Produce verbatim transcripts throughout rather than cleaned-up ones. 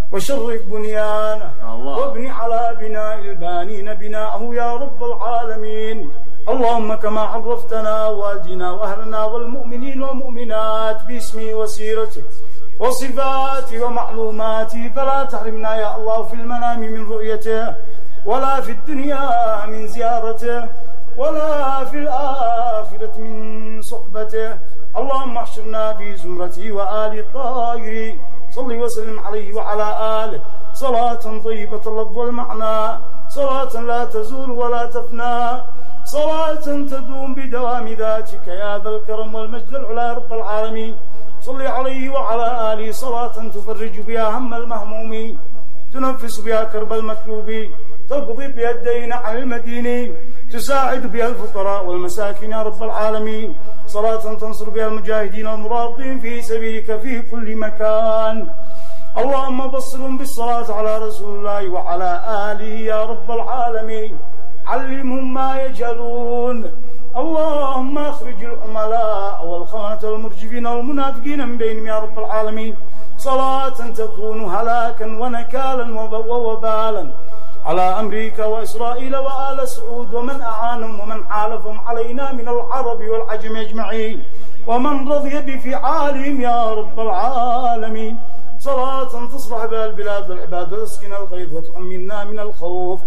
وشرف بنيانه وابن على بناء البانين بناءه يا رب العالمين. اللهم كما عرفتنا والدنا وأهلنا والمؤمنين والمؤمنات باسمه وسيرته وصفاته ومعلوماته، فلا تحرمنا يا الله في المنام من رؤيته، ولا في الدنيا من زيارته، ولا في الآخرة من صحبته. اللهم احشرنا في زمرته وآل الطاهرين. صل وسلم عليه وعلى آله صلاة طيبة اللفظ والمعنى، صلاة لا تزول ولا تفنى، صلاة تدوم بدوام ذاتك يا ذا الكرم والمجد العلا يا رب العالمين. صل عليه وعلى آله صلاة تفرج بها هم المهمومين، تنفس بها كرب المكروبين، تقضي بها الدين عن المدينين، تساعد بها الفقراء والمساكين يا رب العالمين. صلاة تنصر بها المجاهدين والمرابطين في سبيلك في كل مكان. اللهم بصرهم بالصلاة على رسول الله وعلى آله يا رب العالمين. علمهم ما يجهلون. اللهم اخرج العملاء والخونة والمرجفين والمنافقين من بينهم يا رب العالمين. صلاة تكون هلاكا ونكالا ووبالا على أمريكا وإسرائيل وآل سعود ومن أعانهم ومن حالفهم علينا من العرب والعجم أجمعين، ومن رضي بفعالهم يا رب العالمين. صلاة تصلح بها البلاد والعباد وتسكن الغيظ وتؤمننا من الخوف.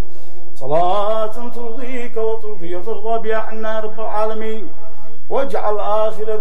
صلاة ترضيك وترضي وترضى بها عنا يا رب العالمين. واجعل آخر